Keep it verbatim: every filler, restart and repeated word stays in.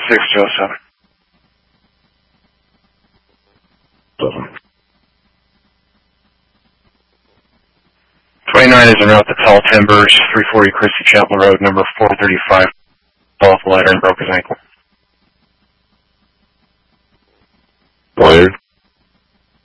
six, Joseph. twenty-nine is en route to Tall Timbers, three forty Christie Chapel Road, number four thirty-five. Fell off the ladder and broke his ankle. Wired?